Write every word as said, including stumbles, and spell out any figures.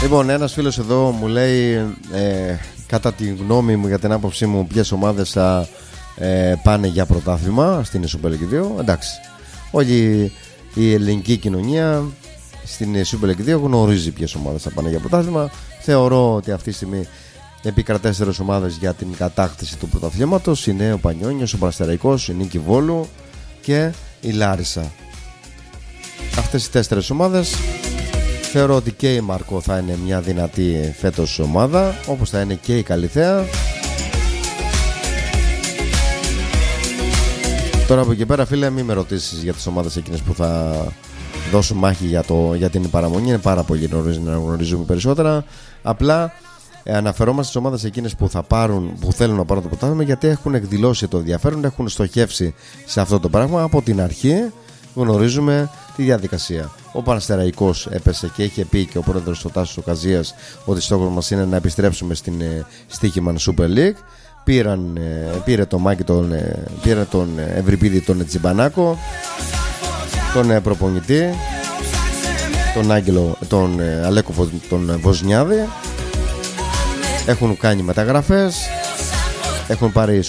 Λοιπόν, ένας φίλος εδώ μου λέει ε, κατά τη γνώμη μου, για την άποψή μου, ποιες ομάδες θα ε, πάνε για πρωτάθλημα στην Super League δύο. Εντάξει, όλη η ελληνική κοινωνία στην Super League δύο γνωρίζει ποιες ομάδες θα πάνε για πρωτάθλημα. Θεωρώ ότι αυτή τη στιγμή επικρατέστερες ομάδες για την κατάκτηση του πρωταθλήματος είναι ο Πανιόνιος, ο Πανσεραϊκός, η Νίκη Βόλου και η Λάρισα. Αυτές οι τέσσερις ομάδες θεωρώ ότι και η Μαρκό θα είναι μια δυνατή φέτος ομάδα, όπως θα είναι και η Καλιθέα. Τώρα από εκεί πέρα, φίλε, μην με ρωτήσεις για τις ομάδες εκείνες που θα δώσουν μάχη για, το, για την παραμονή. Είναι πάρα πολύ νωρίς να γνωρίζουμε περισσότερα. Απλά ε, αναφερόμαστε στις ομάδες εκείνες που, θα πάρουν, που θέλουν να πάρουν το πρωτάθλημα, γιατί έχουν εκδηλώσει το ενδιαφέρον, έχουν στοχεύσει σε αυτό το πράγμα από την αρχή. Γνωρίζουμε τη διαδικασία. Ο Πανσεραϊκός έπεσε και είχε πει και ο πρόεδρος του Τάσος Οκαζίας ότι στόχος μας είναι να επιστρέψουμε στην ε, Στοίχημαν Super League. Πήραν, ε, πήρε τον Μάκη τον, ε, πήρε τον Ευρυπίδη τον Τσιμπανάκο, τον ε, προπονητή, τον Άγγελο, τον ε, Αλέκο τον Βοσνιάδη. Έχουν κάνει μεταγραφές, έχουν πάρει